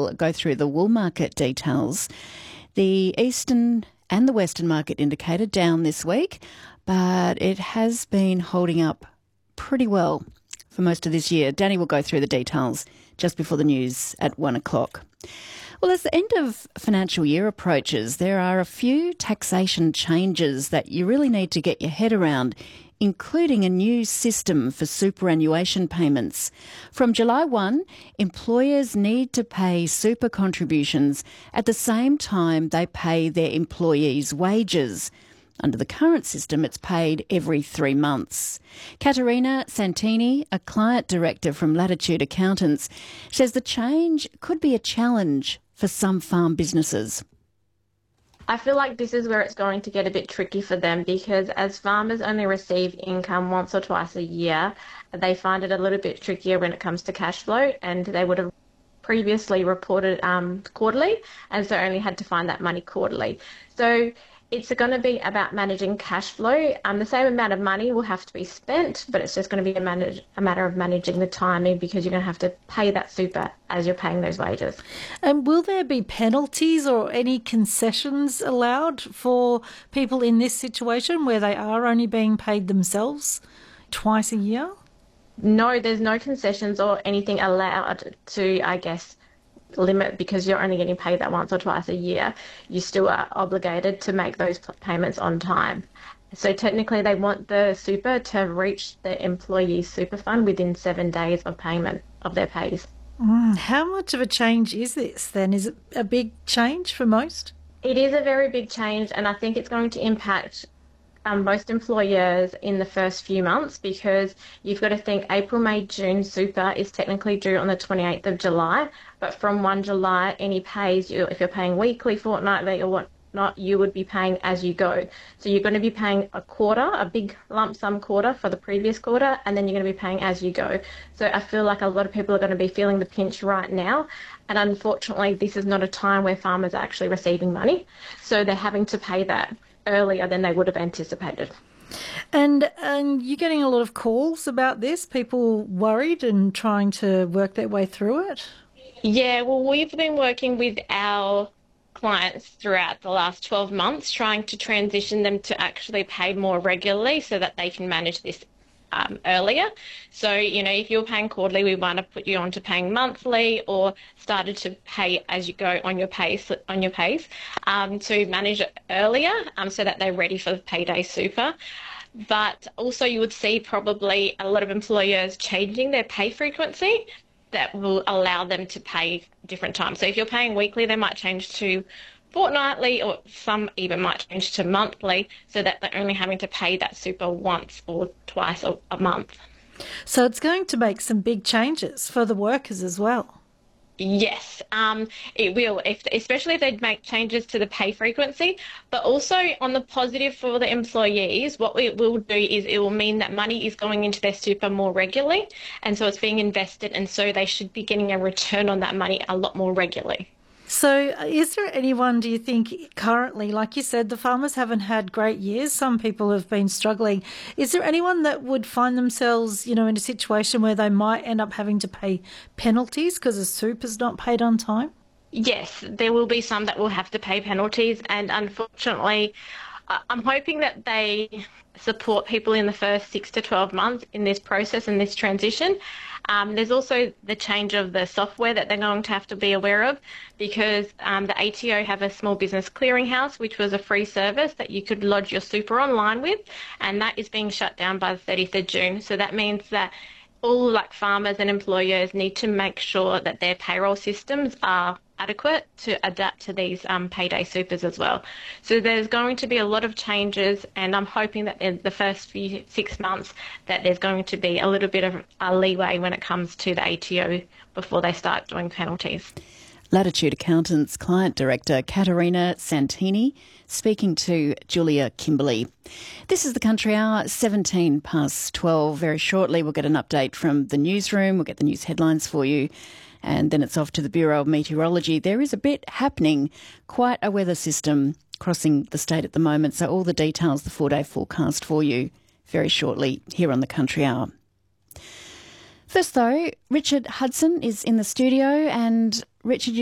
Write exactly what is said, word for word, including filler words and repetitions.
I'll go through the wool market details. The Eastern and the Western market indicator down this week, but it has been holding up pretty well for most of this year. Danny will go through the details just before the news at one o'clock. Well, as the end of financial year approaches, there are a few taxation changes that you really need to get your head around, including a new system for superannuation payments. From July first, employers need to pay super contributions at the same time they pay their employees' wages. Under the current system, it's paid every three months. Caterina Santini, a client director from Latitude Accountants, says the change could be a challenge for some farm businesses. I feel like this is where it's going to get a bit tricky for them, because as farmers only receive income once or twice a year, they find it a little bit trickier when it comes to cash flow, and they would have previously reported um, quarterly, and so only had to find that money quarterly. So it's going to be about managing cash flow. Um, the same amount of money will have to be spent, but it's just going to be a, manage, a matter of managing the timing, because you're going to have to pay that super as you're paying those wages. And will there be penalties or any concessions allowed for people in this situation where they are only being paid themselves twice a year? No, there's no concessions or anything allowed to, I guess, limit, because you're only getting paid that once or twice a year. You still are obligated to make those payments on time. So technically they want the super to reach the employee super fund within seven days of payment of their pays. Mm, how much of a change is this then? Is it a big change for most? It is a very big change, and I think it's going to impact Um, most employers in the first few months, because you've got to think April, May, June super is technically due on the twenty-eighth of July, but from first of July, any pays, you, if you're paying weekly, fortnightly or whatnot, you would be paying as you go. So you're going to be paying a quarter, a big lump sum quarter for the previous quarter, and then you're going to be paying as you go. So I feel like a lot of people are going to be feeling the pinch right now, and unfortunately this is not a time where farmers are actually receiving money, so they're having to pay that earlier than they would have anticipated. And, and you're getting a lot of calls about this, people worried and trying to work their way through it? Yeah, well, we've been working with our clients throughout the last twelve months, trying to transition them to actually pay more regularly so that they can manage this Um, earlier. So, you know, if you're paying quarterly, we want to put you on to paying monthly, or started to pay as you go on your pace, on your pace, um, to manage it earlier, um, so that they're ready for the payday super. But also you would see probably a lot of employers changing their pay frequency that will allow them to pay different times. So if you're paying weekly, they might change to fortnightly, or some even might change to monthly, so that they're only having to pay that super once or twice a, a month. So it's going to make some big changes for the workers as well. Yes, um, it will, if, especially if they make changes to the pay frequency, but also on the positive for the employees, what it will do is it will mean that money is going into their super more regularly, and so it's being invested, and so they should be getting a return on that money a lot more regularly. So is there anyone, do you think, currently, like you said, the farmers haven't had great years, some people have been struggling. Is there anyone that would find themselves, you know, in a situation where they might end up having to pay penalties because the super's not paid on time? Yes, there will be some that will have to pay penalties, and unfortunately, I'm hoping that they support people in the first six to twelve months in this process and this transition. Um, there's also the change of the software that they're going to have to be aware of, because um, the A T O have a small business clearinghouse, which was a free service that you could lodge your super online with, and that is being shut down by the thirtieth of June. So that means that all like farmers and employers need to make sure that their payroll systems are adequate to adapt to these um, payday supers as well. So there's going to be a lot of changes, and I'm hoping that in the first few six months that there's going to be a little bit of a leeway when it comes to the A T O before they start doing penalties. Latitude Accountants Client Director Caterina Santini speaking to Julia Kimberley. This is the Country Hour, seventeen past twelve. Very shortly we'll get an update from the newsroom. We'll get the news headlines for you, and then it's off to the Bureau of Meteorology. There is a bit happening, quite a weather system crossing the state at the moment, so all the details, the four-day forecast for you very shortly here on the Country Hour. First though, Richard Hudson is in the studio, and Richard,